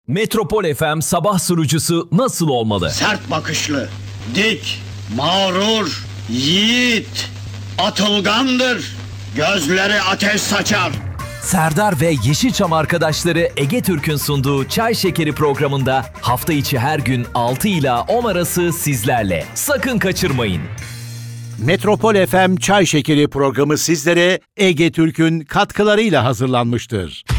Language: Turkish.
Metropol FM sabah sunucusu nasıl olmalı? Sert bakışlı, dik, mağrur, yiğit, atılgandır, gözleri ateş saçar. Serdar ve Yeşilçam arkadaşları Ege Türk'ün sunduğu Çay Şekeri programında hafta içi her gün 6 ila 10 arası sizlerle. Sakın kaçırmayın. Metropol FM Çay Şekeri programı sizlere Ege Türk'ün katkılarıyla hazırlanmıştır.